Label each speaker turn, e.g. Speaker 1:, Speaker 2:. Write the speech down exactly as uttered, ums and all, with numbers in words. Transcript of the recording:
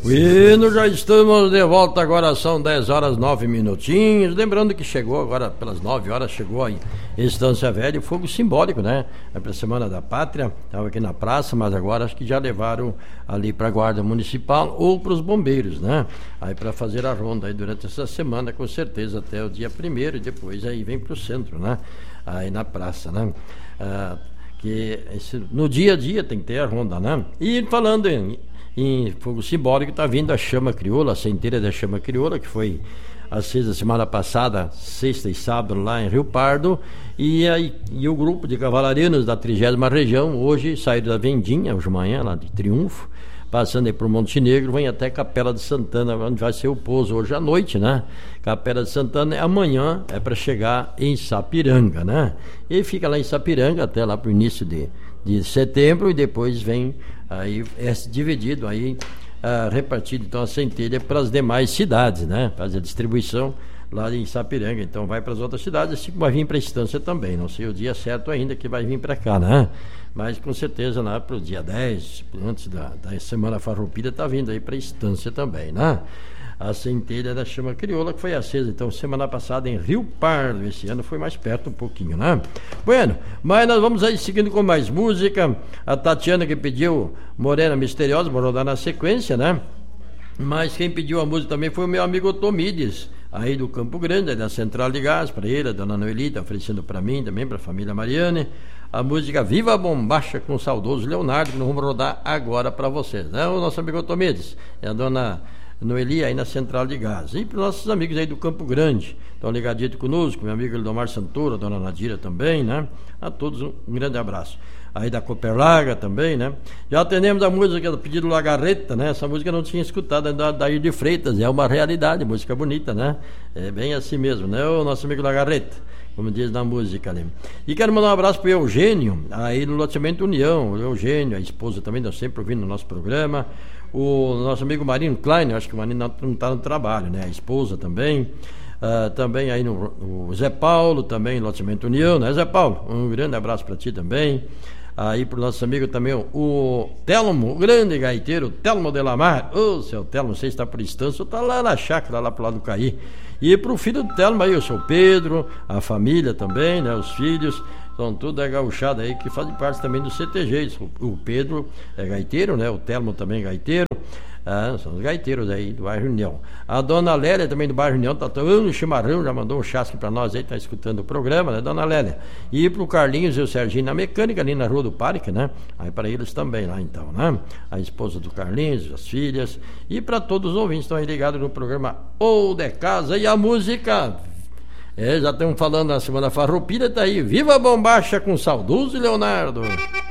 Speaker 1: Bueno, já estamos de volta, agora são dez horas nove minutinhos. Lembrando que chegou agora, pelas nove horas, chegou aí Estância Velha, fogo simbólico, né? É para a Semana da Pátria, estava aqui na praça, mas agora acho que já levaram ali para a Guarda Municipal ou para os bombeiros, né? Aí para fazer a ronda aí durante essa semana, com certeza até o dia primeiro, e depois aí vem para o centro, né? Aí na praça, né? Ah, que esse, no dia a dia tem que ter a ronda, né? E falando em em fogo simbólico, está vindo a chama crioula, a centelha da chama crioula, que foi acesa semana passada, sexta e sábado, lá em Rio Pardo, e, aí, e o grupo de cavalarianos da trigésima região hoje saíram da Vendinha, hoje de manhã, lá de Triunfo, passando aí por Montenegro, vem até Capela de Santana, onde vai ser o pouso hoje à noite, né? Capela de Santana, amanhã é para chegar em Sapiranga, né? E fica lá em Sapiranga até lá para o início de, de setembro, e depois vem aí é dividido aí, uh, repartido então a centelha para as demais cidades, né? Faz a distribuição lá em Sapiranga, então vai para as outras cidades, assim como vai vir para a Estância também, não sei o dia certo ainda que vai vir para cá, né? Mas com certeza lá para o dia dez, antes da, da Semana Farroupilha, está vindo aí para a Estância também, né? A centelha da chama crioula, que foi acesa então semana passada em Rio Pardo. Esse ano foi mais perto um pouquinho, né? Bueno, mas nós vamos aí seguindo com mais música. A Tatiana, que pediu Morena Misteriosa, vou rodar na sequência, né? Mas quem pediu a música também foi o meu amigo Tomides, aí do Campo Grande, da Central de Gás, para ele, a dona Noeli, tá oferecendo para mim também, para a família Mariane, a música Viva a Bombacha com o saudoso Leonardo, que nós vamos rodar agora para vocês, né? O nosso amigo Tomides e a dona Noeli aí na Central de Gás. E para os nossos amigos aí do Campo Grande, estão ligadinhos conosco, meu amigo Eldomar Santoro, a dona Nadira também, né? A todos um, um grande abraço. Aí da Cooperlaga também, né? Já atendemos a música do pedido Lagarreta, né? Essa música eu não tinha escutado, da Daí de Freitas, é uma realidade, música bonita, né? É bem assim mesmo, né? O nosso amigo Lagarreta, como diz na música ali. E quero mandar um abraço pro Eugênio, aí no loteamento União, o Eugênio, a esposa também, nós sempre ouvindo no nosso programa. O nosso amigo Marino Klein, acho que o Marino não está no trabalho, né? A esposa também. Uh, também aí no, no Zé Paulo, também no loteamento União, né, Zé Paulo? Um grande abraço para ti também. Aí pro nosso amigo também, o Telmo, o grande gaiteiro, Telmo de Lamar. Ô, oh, seu Telmo, não sei se está por Estância ou está lá na chácara, lá pro lado do Caí. E pro filho do Telmo aí, o seu Pedro, a família também, né, os filhos, são tudo é gauchado aí, que fazem parte também do C T G. O Pedro é gaiteiro, né, o Telmo também é gaiteiro. Ah, são os gaiteiros aí do bairro União. A dona Lélia também do bairro União tá tomando chimarrão, já mandou um chasque pra nós aí, tá escutando o programa, né, dona Lélia? E pro Carlinhos e o Serginho na mecânica ali na Rua do Parque, né? Aí para eles também lá então, né? A esposa do Carlinhos, as filhas, e para todos os ouvintes que estão aí ligados no programa Ou de Casa. E a música, é, já estamos falando na Semana Farroupilha, tá aí, Viva a Bombacha com saudoso Leonardo.